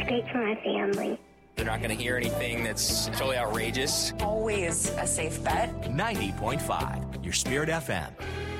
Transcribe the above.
It's great for my family. They're not going to hear anything that's totally outrageous. Always a safe bet. 90.5, your Spirit FM.